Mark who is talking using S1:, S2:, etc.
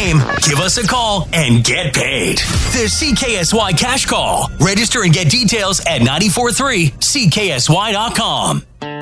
S1: game, give us a call and get paid. The CKSY Cash Call. Register and get details at 943CKSY.com.